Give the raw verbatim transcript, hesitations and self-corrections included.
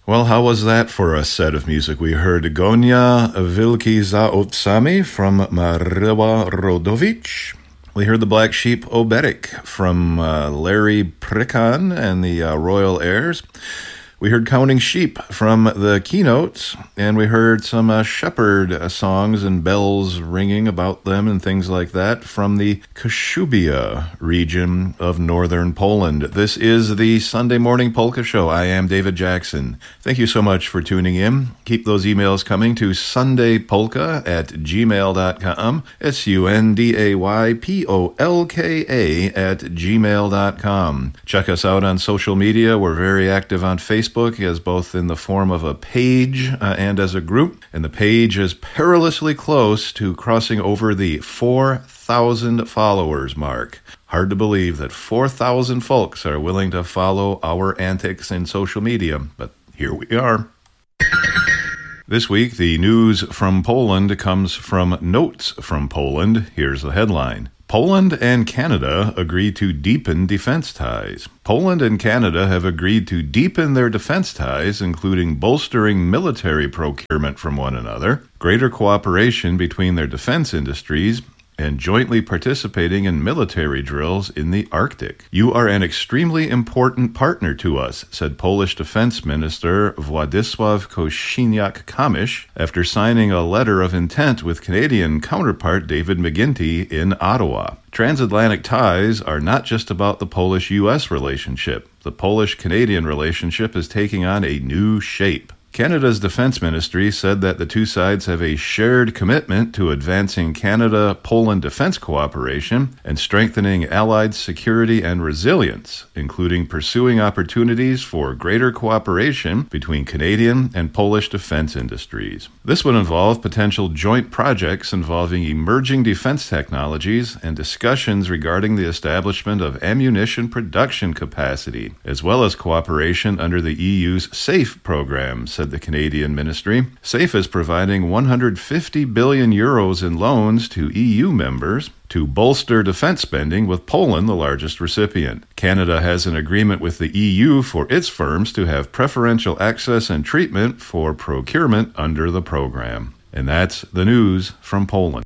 Well, how was that for a set of music? We heard Gonia Wilki za Otsami from Maryła Rodowicz. We heard the Black Sheep Oberek from uh, Larry Prickan and the uh, Royal Airs. We heard Counting Sheep from the Keynotes, and we heard some uh, shepherd uh, songs and bells ringing about them and things like that from the Kashubia region of northern Poland. This is the Sunday Morning Polka Show. I am David Jackson. Thank you so much for tuning in. Keep those emails coming to sundaypolka at gmail dot com. S U N D A Y P O L K A at gmail dot com. Check us out on social media. We're very active on Facebook. Facebook as both in the form of a page uh, and as a group, and the page is perilously close to crossing over the four thousand followers mark. Hard to believe that four thousand folks are willing to follow our antics in social media, but here we are. This week, the news from Poland comes from Notes from Poland. Here's the headline. Poland and Canada agree to deepen defense ties. Poland and Canada have agreed to deepen their defense ties, including bolstering military procurement from one another, greater cooperation between their defense industries, and jointly participating in military drills in the Arctic. You are an extremely important partner to us, said Polish Defense Minister Władysław Kosiniak-Kamysz after signing a letter of intent with Canadian counterpart David McGuinty in Ottawa. Transatlantic ties are not just about the Polish-U S relationship. The Polish-Canadian relationship is taking on a new shape. Canada's Defense Ministry said that the two sides have a shared commitment to advancing Canada-Poland defense cooperation and strengthening allied security and resilience, including pursuing opportunities for greater cooperation between Canadian and Polish defense industries. This would involve potential joint projects involving emerging defense technologies and discussions regarding the establishment of ammunition production capacity, as well as cooperation under the E U's SAFE program, said the Canadian ministry. SAFE is providing one hundred fifty billion euros in loans to E U members to bolster defense spending, with Poland the largest recipient. Canada has an agreement with the E U for its firms to have preferential access and treatment for procurement under the program. And that's the news from Poland.